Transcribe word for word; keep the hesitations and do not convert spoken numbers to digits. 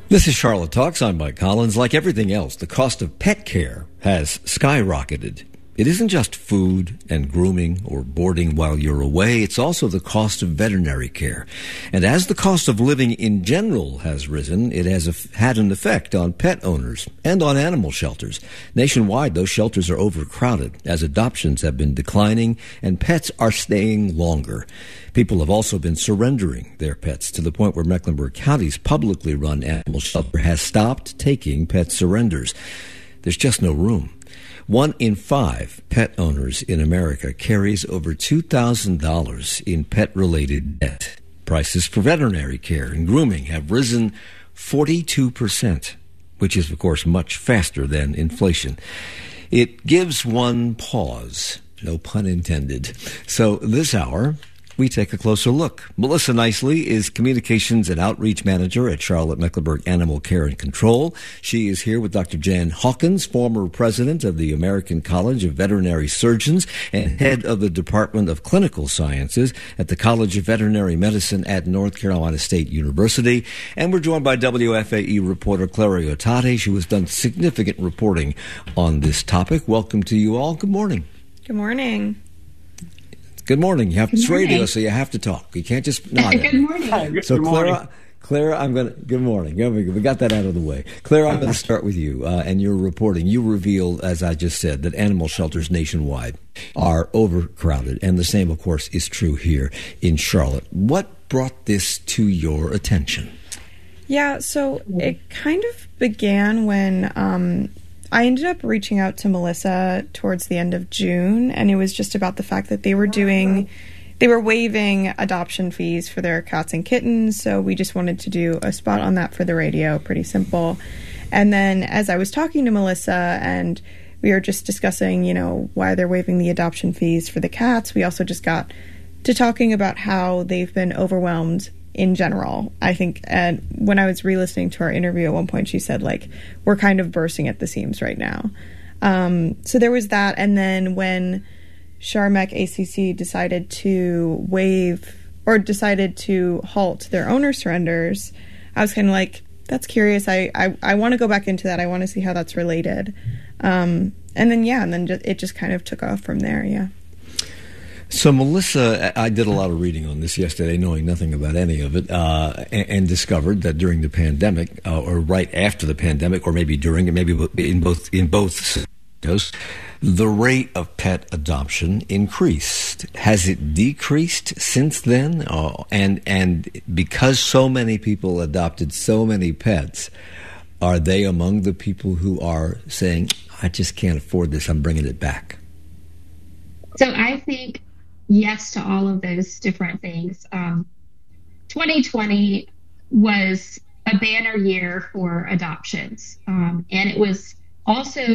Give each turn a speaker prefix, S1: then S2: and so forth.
S1: This is Charlotte Talks. I'm Mike Collins. Like everything else, the cost of pet care has skyrocketed. It isn't just food and grooming or boarding while you're away. It's also the cost of veterinary care. And as the cost of living in general has risen, it has had an effect on pet owners and on animal shelters. Nationwide, those shelters are overcrowded as adoptions have been declining and pets are staying longer. People have also been surrendering their pets to the point where Mecklenburg County's publicly run animal shelter has stopped taking pet surrenders. There's just no room. One in five pet owners in America carries over two thousand dollars in pet-related debt. Prices for veterinary care and grooming have risen forty-two percent, which is, of course, much faster than inflation. It gives one pause, no pun intended. So this hour, we take a closer look. Melissa Nicely is Communications and Outreach Manager at Charlotte-Mecklenburg Animal Care and Control. She is here with Doctor Jan Hawkins, former president of the American College of Veterinary Surgeons and head of the Department of Clinical Sciences at the College of Veterinary Medicine at North Carolina State University. And we're joined by W F A E reporter Clara Otate, who has done significant reporting on this topic. Welcome to you all. Good morning.
S2: Good morning.
S1: Good morning. You have it's radio, so you have to talk. You can't just nod.
S3: Good morning. Hi,
S1: good, so,
S3: good
S1: Clara,
S3: morning.
S1: Clara, I'm going to. Good morning. We got that out of the way. Clara, I'm going to start with you uh, and your reporting. You revealed, as I just said, that animal shelters nationwide are overcrowded, and the same, of course, is true here in Charlotte. What brought this to your attention?
S2: Yeah, so it kind of began when um, I ended up reaching out to Melissa towards the end of June, and it was just about the fact that they were doing, they were waiving adoption fees for their cats and kittens, so we just wanted to do a spot on that for the radio, pretty simple. And then as I was talking to Melissa and we were just discussing, you know, why they're waiving the adoption fees for the cats, we also just got to talking about how they've been overwhelmed in general. I think and when I was re-listening to our interview at one point, she said, like, we're kind of bursting at the seams right now. Um, so there was that. And then when Char-Mec A C C decided to waive or decided to halt their owner surrenders, I was kind of like, that's curious. I, I, I want to go back into that. I want to see how that's related. Um, and then, yeah, and then just, it just kind of took off from there, yeah.
S1: So, Melissa, I did a lot of reading on this yesterday, knowing nothing about any of it, uh, and, and discovered that during the pandemic, uh, or right after the pandemic, or maybe during it, maybe in both in both scenarios, the rate of pet adoption increased. Has it decreased since then? Uh, and and because so many people adopted so many pets, are they among the people who are saying, "I just can't afford this. I'm bringing it back"?
S3: So I think yes to all of those different things. Um, twenty twenty was a banner year for adoptions, um, and it was also